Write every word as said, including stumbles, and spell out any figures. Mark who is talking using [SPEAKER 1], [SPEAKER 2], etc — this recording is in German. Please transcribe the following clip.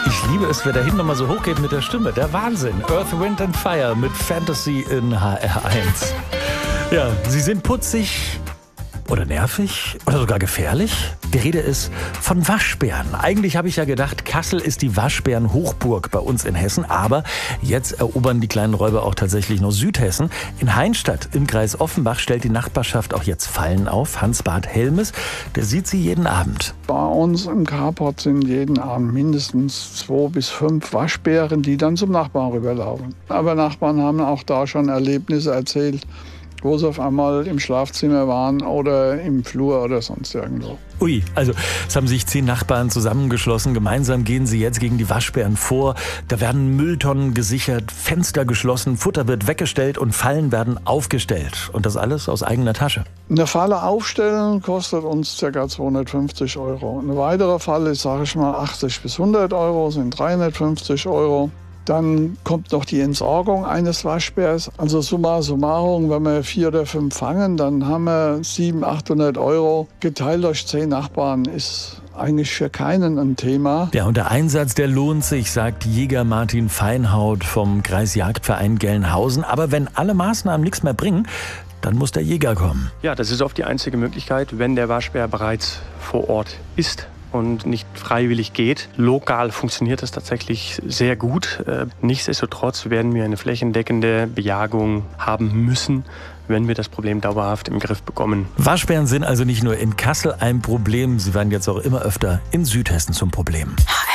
[SPEAKER 1] Ich liebe es, wer da hinten nochmal so hoch geht mit der Stimme. Der Wahnsinn. Earth, Wind and Fire mit Fantasy in H R eins. Ja, sie sind putzig oder nervig oder sogar gefährlich. Die Rede ist von Waschbären. Eigentlich habe ich ja gedacht, Kassel ist die Waschbären-Hochburg bei uns in Hessen. Aber jetzt erobern die kleinen Räuber auch tatsächlich noch Südhessen. In Heinstatt im Kreis Offenbach stellt die Nachbarschaft auch jetzt Fallen auf. Hans-Bart Helmes, der sieht sie jeden Abend.
[SPEAKER 2] Bei uns im Carport sind jeden Abend mindestens zwei bis fünf Waschbären, die dann zum Nachbarn rüberlaufen. Aber Nachbarn haben auch da schon Erlebnisse erzählt, wo sie auf einmal im Schlafzimmer waren oder im Flur oder sonst irgendwo.
[SPEAKER 1] Ui, also es haben sich zehn Nachbarn zusammengeschlossen. Gemeinsam gehen sie jetzt gegen die Waschbären vor. Da werden Mülltonnen gesichert, Fenster geschlossen, Futter wird weggestellt und Fallen werden aufgestellt. Und das alles aus eigener Tasche.
[SPEAKER 2] Eine Falle aufstellen kostet uns ca. zweihundertfünfzig Euro. Eine weitere Falle, sage ich mal, achtzig bis hundert Euro, sind dreihundertfünfzig Euro. Dann kommt noch die Entsorgung eines Waschbärs. Also summa summarum, wenn wir vier oder fünf fangen, dann haben wir siebenhundert, achthundert Euro. Geteilt durch zehn Nachbarn ist eigentlich für keinen ein Thema.
[SPEAKER 1] Ja, und der Einsatz, der lohnt sich, sagt Jäger Martin Feinhaut vom Kreisjagdverein Gelnhausen. Aber wenn alle Maßnahmen nichts mehr bringen, dann muss der Jäger kommen.
[SPEAKER 3] Ja, das ist oft die einzige Möglichkeit, wenn der Waschbär bereits vor Ort ist und nicht freiwillig geht. Lokal funktioniert das tatsächlich sehr gut. Nichtsdestotrotz werden wir eine flächendeckende Bejagung haben müssen, wenn wir das Problem dauerhaft im Griff bekommen.
[SPEAKER 1] Waschbären sind also nicht nur in Kassel ein Problem, sie werden jetzt auch immer öfter in Südhessen zum Problem.